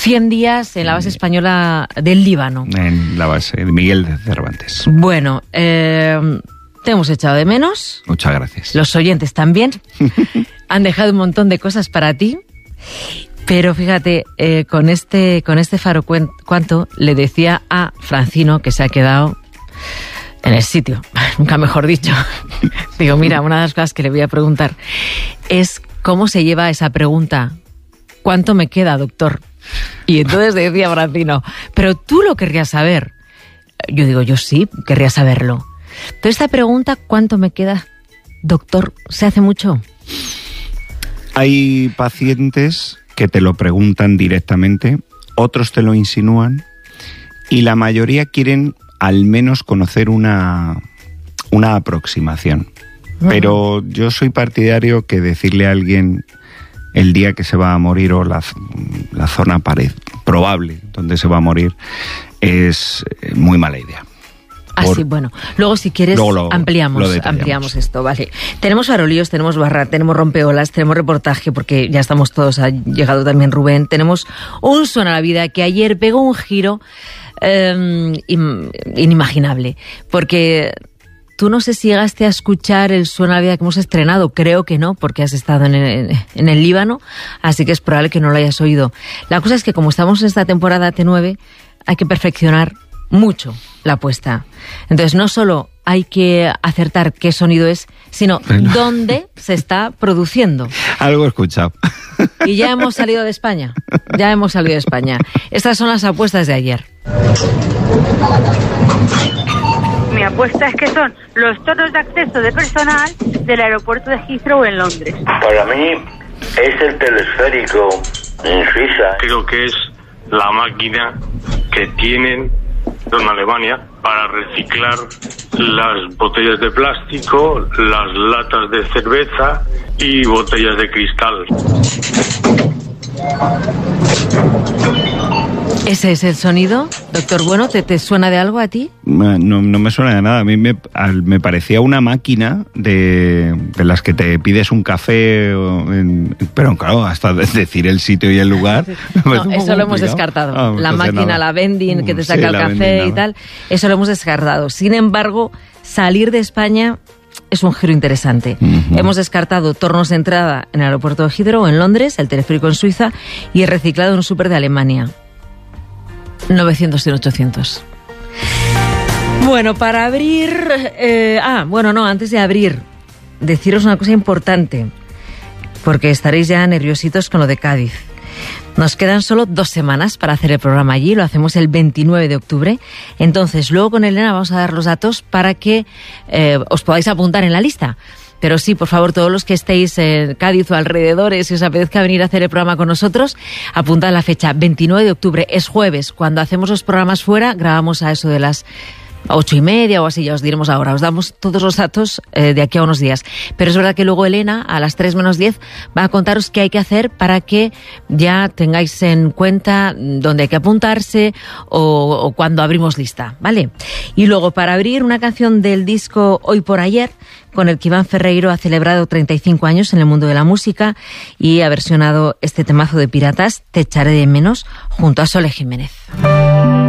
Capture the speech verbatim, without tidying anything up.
cien días en la base española del Líbano. En la base de Miguel de Cervantes. Bueno, eh, te hemos echado de menos. Muchas gracias. Los oyentes también. Han dejado un montón de cosas para ti. Pero fíjate, eh, con este con este faro cuanto le decía a Francino, que se ha quedado en el sitio, nunca mejor dicho. Digo, mira, una de las cosas que le voy a preguntar es cómo se lleva esa pregunta. ¿Cuánto me queda, doctor? Y entonces decía Francino, pero tú lo querrías saber. Yo digo, yo sí, querría saberlo. Entonces esta pregunta, ¿cuánto me queda, doctor? ¿Se hace mucho? Hay pacientes que te lo preguntan directamente, otros te lo insinúan y la mayoría quieren al menos conocer una, una aproximación. Uh-huh. Pero yo soy partidario que decirle a alguien el día que se va a morir o la, la zona pared, probable donde se va a morir es muy mala idea. Ah, sí, bueno. Luego, si quieres, Luego lo, ampliamos, lo ampliamos esto, vale. Tenemos farolillos, tenemos barra, tenemos rompeolas, tenemos reportaje, porque ya estamos todos, ha llegado también Rubén. Tenemos un Suena la Vida que ayer pegó un giro eh, inimaginable, porque tú no sé si llegaste a escuchar el Suena la Vida que hemos estrenado, creo que no, porque has estado en el, en el Líbano, así que es probable que no lo hayas oído. La cosa es que como estamos en esta temporada T nueve, hay que perfeccionar mucho la apuesta. Entonces, no solo hay que acertar qué sonido es, sino bueno. dónde se está produciendo. Algo he escuchado. Y ya hemos salido de España. Ya hemos salido de España. Estas son las apuestas de ayer. Mi apuesta es que son los tonos de acceso de personal del aeropuerto de Heathrow en Londres. Para mí es el telesférico en Suiza. Creo que es la máquina que tienen en Alemania para reciclar las botellas de plástico, las latas de cerveza y botellas de cristal. ¿Ese es el sonido? Doctor Bueno, ¿te, te suena de algo a ti? No, no me suena de nada. A mí me, me parecía una máquina de, de las que te pides un café, en, pero claro, hasta decir el sitio y el lugar. No, eso lo hemos descartado. Ah, la máquina, nada. La vending, que te saca sí, el café vending, y tal, eso lo hemos descartado. Sin embargo, salir de España es un giro interesante. Uh-huh. Hemos descartado tornos de entrada en el aeropuerto de Heathrow, en Londres, el teleférico en Suiza y el reciclado en un súper de Alemania. novecientos y ochocientos. Bueno, para abrir... Eh, ah, bueno, no, antes de abrir, deciros una cosa importante, porque estaréis ya nerviositos con lo de Cádiz. Nos quedan solo dos semanas para hacer el programa allí, lo hacemos el veintinueve de octubre. Entonces, luego con Elena vamos a dar los datos para que eh, os podáis apuntar en la lista. Pero sí, por favor, todos los que estéis en Cádiz o alrededores, si os apetezca venir a hacer el programa con nosotros, apuntad la fecha, veintinueve de octubre, es jueves. Cuando hacemos los programas fuera, grabamos a eso de las ocho y media o así, ya os diremos ahora. Os damos todos los datos eh, de aquí a unos días. Pero es verdad que luego Elena, a las tres menos diez, va a contaros qué hay que hacer para que ya tengáis en cuenta dónde hay que apuntarse o, o cuando abrimos lista, ¿vale? Y luego, para abrir, una canción del disco Hoy por Ayer, con el que Iván Ferreiro ha celebrado treinta y cinco años en el mundo de la música y ha versionado este temazo de Piratas, Te echaré de menos, junto a Sole Jiménez.